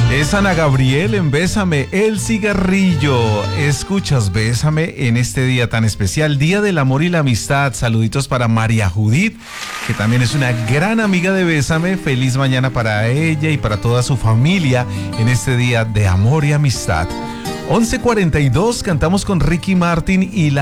Es Ana Gabriel en Bésame el cigarrillo. Escuchas Bésame en este día tan especial, Día del Amor y la Amistad. Saluditos para María Judith, que también es una gran amiga de Bésame. Feliz mañana para ella y para toda su familia en este día de amor y amistad. 11:42, cantamos con Ricky Martin y la